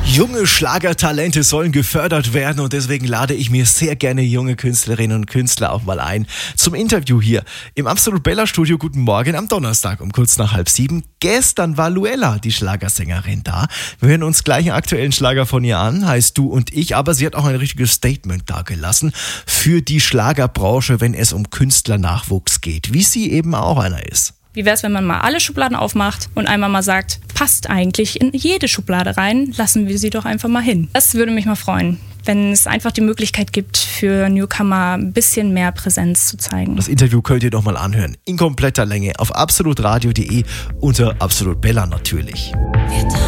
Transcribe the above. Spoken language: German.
Junge Schlagertalente sollen gefördert werden und deswegen lade ich mir sehr gerne junge Künstlerinnen und Künstler auch mal ein zum Interview hier im Absolut Bella Studio. Guten Morgen am Donnerstag um kurz nach 6:30. Gestern war Luella, die Schlagersängerin, da. Wir hören uns gleich einen aktuellen Schlager von ihr an, heißt Du und ich, aber sie hat auch ein richtiges Statement dargelassen für die Schlagerbranche, wenn es um Künstlernachwuchs geht, wie sie eben auch einer ist. Wie wäre es, wenn man mal alle Schubladen aufmacht und einmal mal sagt, passt eigentlich in jede Schublade rein, lassen wir sie doch einfach mal hin. Das würde mich mal freuen, wenn es einfach die Möglichkeit gibt, für Newcomer ein bisschen mehr Präsenz zu zeigen. Das Interview könnt ihr doch mal anhören, in kompletter Länge auf absolutradio.de unter Absolut Bella natürlich.